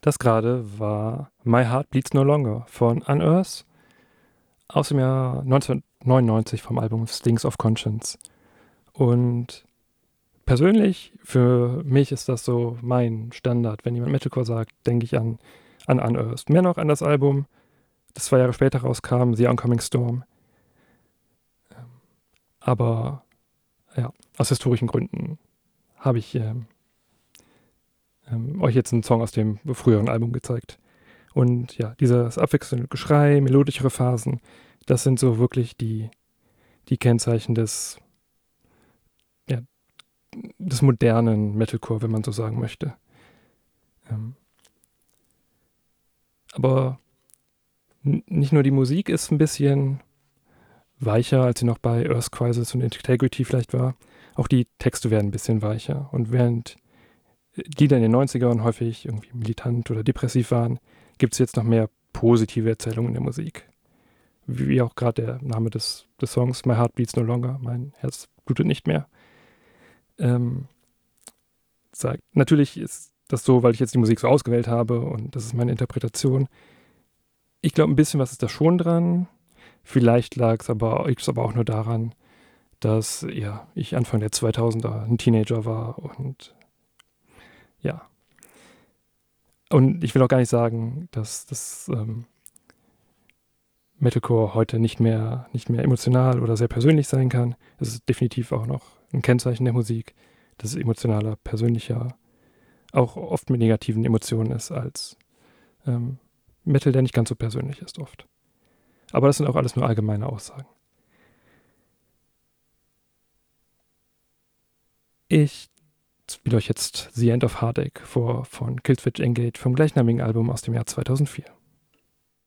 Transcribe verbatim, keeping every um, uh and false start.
Das gerade war My Heart Bleeds No Longer von Unearth aus dem Jahr neunzehnhundertneunundneunzig vom Album Stings of Conscience. Und persönlich, für mich ist das so mein Standard. Wenn jemand Metalcore sagt, denke ich an, an Unearth. Mehr noch an das Album, das zwei Jahre später rauskam, The Oncoming Storm. Aber ja, aus historischen Gründen habe ich ähm, ähm, euch jetzt einen Song aus dem früheren Album gezeigt. Und ja, dieses abwechselnde Geschrei, melodischere Phasen, das sind so wirklich die, die Kennzeichen des, ja, des modernen Metalcore, wenn man so sagen möchte. Ähm, aber n- nicht nur die Musik ist ein bisschen weicher, als sie noch bei Earth Crisis und Integrity vielleicht war. Auch die Texte werden ein bisschen weicher. Und während Lieder in den neunzigern häufig irgendwie militant oder depressiv waren, gibt es jetzt noch mehr positive Erzählungen in der Musik. Wie auch gerade der Name des, des Songs, My Heart Beats No Longer, mein Herz blutet nicht mehr, ähm, sagt. Natürlich ist das so, weil ich jetzt die Musik so ausgewählt habe und das ist meine Interpretation. Ich glaube, ein bisschen was ist da schon dran. Vielleicht lag es aber, aber auch nur daran, dass ja, ich Anfang der zweitausender ein Teenager war und ja. Und ich will auch gar nicht sagen, dass das ähm, Metalcore heute nicht mehr, nicht mehr emotional oder sehr persönlich sein kann. Es ist definitiv auch noch ein Kennzeichen der Musik, dass es emotionaler, persönlicher, auch oft mit negativen Emotionen ist als ähm, Metal, der nicht ganz so persönlich ist oft. Aber das sind auch alles nur allgemeine Aussagen. Ich spiele euch jetzt The End of Heartache vor von Killswitch Engage vom gleichnamigen Album aus dem Jahr zweitausendvier.